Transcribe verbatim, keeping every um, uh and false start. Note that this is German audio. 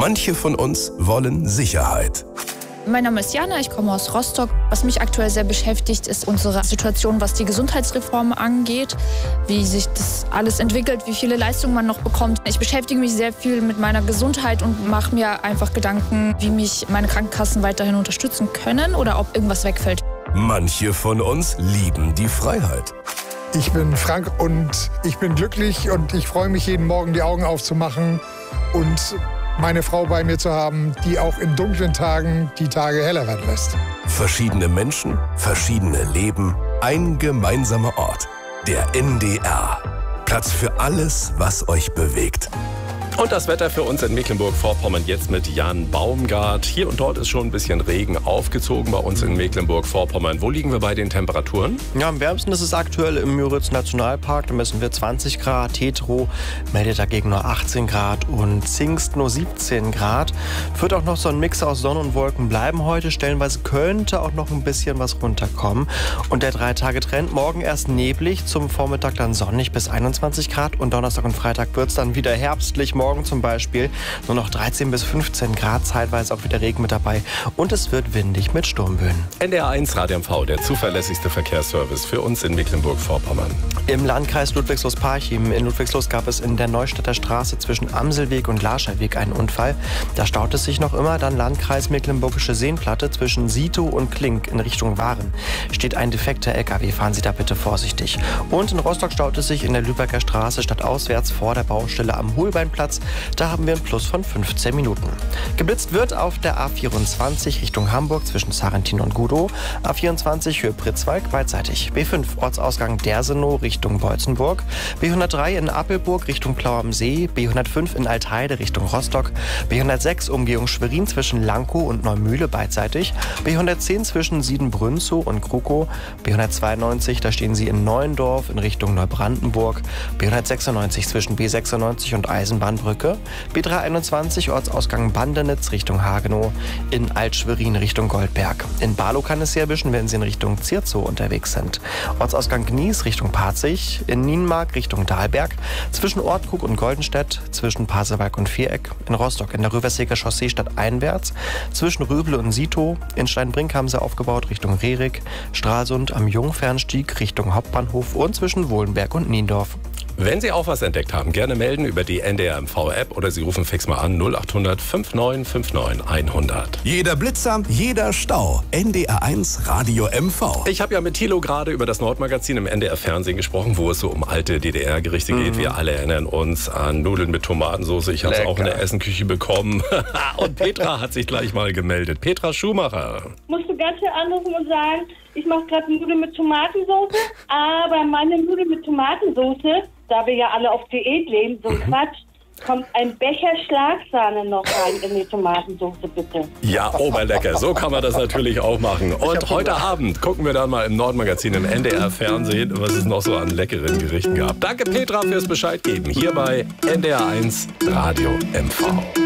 Manche von uns wollen Sicherheit. Mein Name ist Jana, ich komme aus Rostock. Was mich aktuell sehr beschäftigt, ist unsere Situation, was die Gesundheitsreform angeht, wie sich das alles entwickelt, wie viele Leistungen man noch bekommt. Ich beschäftige mich sehr viel mit meiner Gesundheit und mache mir einfach Gedanken, wie mich meine Krankenkassen weiterhin unterstützen können oder ob irgendwas wegfällt. Manche von uns lieben die Freiheit. Ich bin Frank und ich bin glücklich und ich freue mich, jeden Morgen die Augen aufzumachen und meine Frau bei mir zu haben, die auch in dunklen Tagen die Tage heller werden lässt. Verschiedene Menschen, verschiedene Leben, ein gemeinsamer Ort. Der N D R. Platz für alles, was euch bewegt. Und das Wetter für uns in Mecklenburg-Vorpommern jetzt mit Jan Baumgart. Hier und dort ist schon ein bisschen Regen aufgezogen bei uns in Mecklenburg-Vorpommern. Wo liegen wir bei den Temperaturen? Ja, am wärmsten ist es aktuell im Müritz-Nationalpark. Da messen wir zwanzig Grad. Tetro meldet dagegen nur achtzehn Grad und Zingst nur siebzehn Grad. Wird auch noch so ein Mix aus Sonne und Wolken bleiben heute. Stellenweise könnte auch noch ein bisschen was runterkommen. Und der Drei-Tage-Trend: morgen erst neblig, zum Vormittag dann sonnig bis einundzwanzig Grad. Und Donnerstag und Freitag wird es dann wieder herbstlich. Morgen zum Beispiel nur noch dreizehn bis fünfzehn Grad, zeitweise auch wieder Regen mit dabei. Und es wird windig mit Sturmböen. N D R eins Radio M V, der zuverlässigste Verkehrsservice für uns in Mecklenburg-Vorpommern. Im Landkreis Ludwigslust-Parchim in Ludwigslust gab es in der Neustädter Straße zwischen Amselweg und Larscherweg einen Unfall. Da staut es sich noch immer. Dann Landkreis Mecklenburgische Seenplatte zwischen Sito und Klink in Richtung Waren. Steht ein defekter L K W, fahren Sie da bitte vorsichtig. Und in Rostock staut es sich in der Lübecker Straße stadtauswärts vor der Baustelle am Holbeinplatz. Da haben wir einen Plus von fünfzehn Minuten. Geblitzt wird auf der A vierundzwanzig Richtung Hamburg zwischen Sarrentin und Gudow. A vierundzwanzig Höhe Pritzwalk beidseitig. B fünf Ortsausgang Dersenow Richtung Beutzenburg. B hundertdrei in Appelburg Richtung Plau am See. B hundertfünf in Altheide Richtung Rostock. B hundertsechs Umgehung Schwerin zwischen Lankow und Neumühle beidseitig. B hundertzehn zwischen Siedenbrünzow und Krukow. B hundertzweiundneunzig, da stehen Sie in Neuendorf in Richtung Neubrandenburg. B hundertsechsundneunzig zwischen B sechsundneunzig und Eisenbahnbrücke. B dreihunderteinundzwanzig Ortsausgang Bandenitz Richtung Hagenow. In Alt-Schwerin Richtung Goldberg. In Barlow kann es Sie erwischen, wenn Sie in Richtung Zierzow unterwegs sind. Ortsausgang Gnies Richtung Parzig. In Nienmark Richtung Dahlberg. Zwischen Ortkrug und Goldenstedt. Zwischen Pasewalk und Viereck. In Rostock in der Röverseger Chaussee stadteinwärts. Zwischen Röbel und Sito. In Steinbrink haben sie aufgebaut Richtung Rerik. Stralsund am Jungfernstieg Richtung Hauptbahnhof. Und zwischen Wohlenberg und Niendorf. Wenn Sie auch was entdeckt haben, gerne melden über die N D R M V-App oder Sie rufen fix mal an null achthundert fünfundneunzig fünfundneunzig hundert. Jeder Blitzer, jeder Stau. N D R eins Radio M V. Ich habe ja mit Thilo gerade über das Nordmagazin im N D R-Fernsehen gesprochen, wo es so um alte D D R-Gerichte geht. Mhm. Wir alle erinnern uns an Nudeln mit Tomatensauce. Ich habe es auch in der Essenküche bekommen. Und Petra hat sich gleich mal gemeldet. Petra Schumacher. Musst du ganz schnell anrufen und sagen, ich mache gerade Nudeln mit Tomatensauce, aber meine Nudeln mit Tomatensauce, da wir ja alle auf Diät leben, so ein mhm. Quatsch, kommt ein Becher Schlagsahne noch rein in die Tomatensauce, bitte. Ja, oberlecker. So kann man das natürlich auch machen. Und heute Abend gucken wir dann mal im Nordmagazin im N D R-Fernsehen, was es noch so an leckeren Gerichten gab. Danke, Petra, fürs Bescheid geben. Hier bei N D R eins Radio M V.